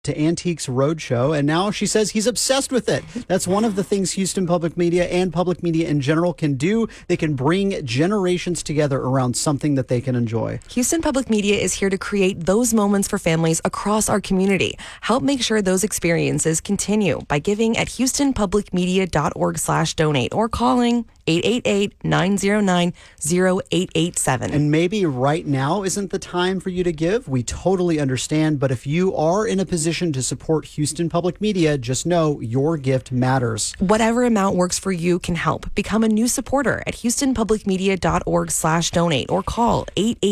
to Antiques Roadshow, and now she says he's obsessed with it. That's one of the things Houston Public Media and public media in general can do. They can bring generations together around something that they can enjoy. Houston Public Media is here to create those moments for families across our community. Help make sure those experiences continue by giving at houstonpublicmedia.org/donate or calling 888-909-0887. And maybe right now isn't the time for you to give. We totally understand. But if you are in a position to support Houston Public Media, just know your gift matters. Whatever amount works for you can help. Become a new supporter at houstonpublicmedia.org/donate or call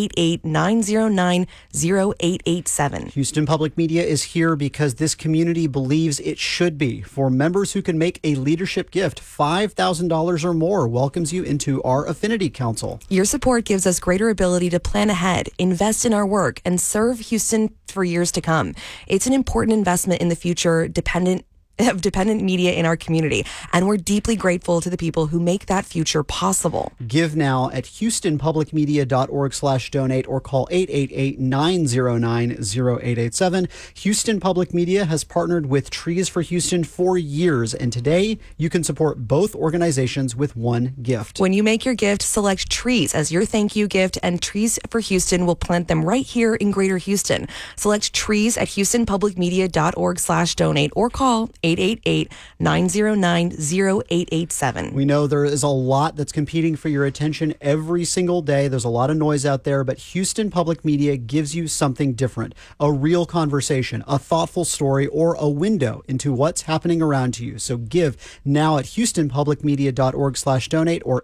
888-909-0887. Houston Public Media is here because this community believes it should be. For members who can make a leadership gift, $5,000 or more welcomes you into our Affinity Council. Your support gives us greater ability to plan ahead, invest in our work, and serve Houston for years to come. It's an important investment in the future dependent media in our community, and we're deeply grateful to the people who make that future possible. Give now at houstonpublicmedia.org/donate or call 888-909-0887. Houston Public Media has partnered with Trees for Houston for years, and today you can support both organizations with one gift. When you make your gift, select Trees as your thank you gift, and Trees for Houston will plant them right here in Greater Houston. Select Trees at houstonpublicmedia.org/donate or call 888-909-0887. We know there is a lot that's competing for your attention every single day. There's a lot of noise out there, but Houston Public Media gives you something different. A real conversation, a thoughtful story, or a window into what's happening around you. So give now at houstonpublicmedia.org/donate or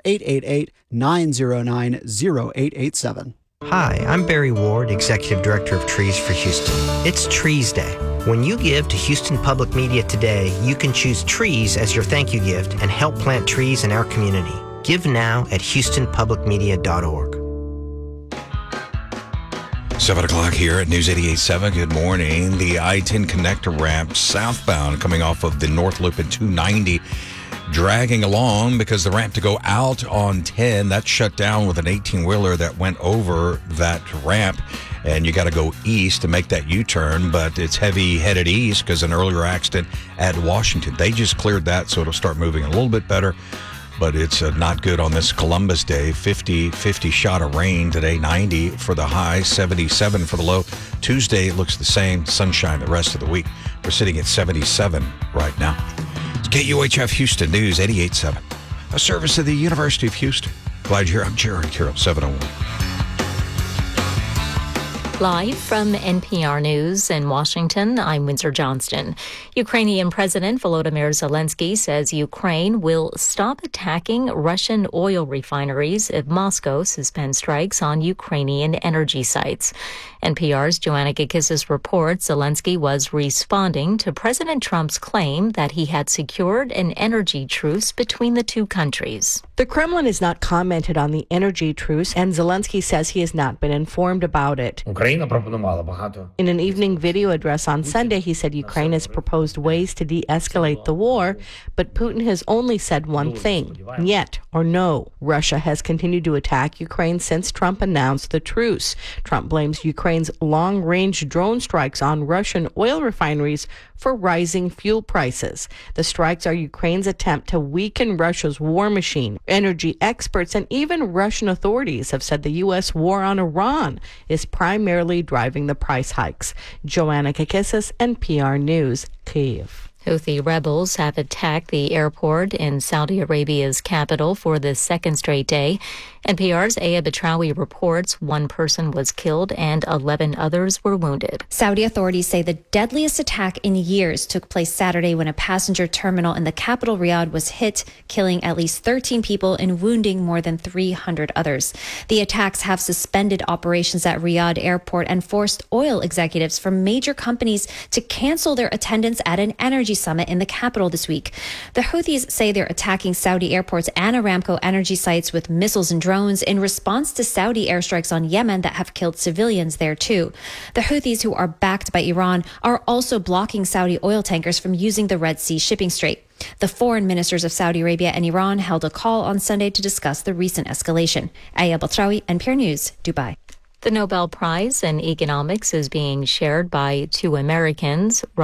888-909-0887. Hi, I'm Barry Ward, Executive Director of Trees for Houston. It's Trees Day. When you give to Houston Public Media today, you can choose trees as your thank you gift and help plant trees in our community. Give now at houstonpublicmedia.org. 7 o'clock here at News 88.7. Good morning. The I-10 connector ramp southbound coming off of the North Loop at 290 dragging along because the ramp to go out on 10, that's shut down with an 18-wheeler that went over that ramp, and you got to go east to make that U-turn, but it's heavy headed east because an earlier accident at Washington. They just cleared that, so it'll start moving a little bit better, but it's not good on this Columbus Day. 50 shot of rain today, 90 for the high, 77 for the low. Tuesday looks the same, sunshine the rest of the week. We're sitting at 77 right now. KUHF Houston News 88.7, a service of the University of Houston. Glad you're here. I'm Jerry Carroll, 701. Live from NPR News in Washington, I'm Windsor Johnston. Ukrainian President Volodymyr Zelensky says Ukraine will stop attacking Russian oil refineries if Moscow suspends strikes on Ukrainian energy sites. NPR's Joanna Gakissis reports Zelensky was responding to President Trump's claim that he had secured an energy truce between the two countries. The Kremlin has not commented on the energy truce, and Zelensky says he has not been informed about it. In an evening video address on Sunday, he said Ukraine has proposed ways to de-escalate the war, but Putin has only said one thing, "Niet" or no. Russia has continued to attack Ukraine since Trump announced the truce. Trump blames Ukraine's long-range drone strikes on Russian oil refineries for rising fuel prices. The strikes are Ukraine's attempt to weaken Russia's war machine. Energy experts and even Russian authorities have said the U.S. war on Iran is primarily driving the price hikes. Joanna Kakissis, NPR News, Kyiv. Houthi rebels have attacked the airport in Saudi Arabia's capital for the second straight day. NPR's Aya Batrawi reports one person was killed and 11 others were wounded. Saudi authorities say the deadliest attack in years took place Saturday when a passenger terminal in the capital Riyadh was hit, killing at least 13 people and wounding more than 300 others. The attacks have suspended operations at Riyadh airport and forced oil executives from major companies to cancel their attendance at an energy summit in the capital this week. The Houthis say they're attacking Saudi airports and Aramco energy sites with missiles and drones in response to Saudi airstrikes on Yemen that have killed civilians there too. The Houthis, who are backed by Iran, are also blocking Saudi oil tankers from using the Red Sea shipping strait. The foreign ministers of Saudi Arabia and Iran held a call on Sunday to discuss the recent escalation. Aya Batrawi, NPR News, Dubai. The Nobel Prize in Economics is being shared by two Americans.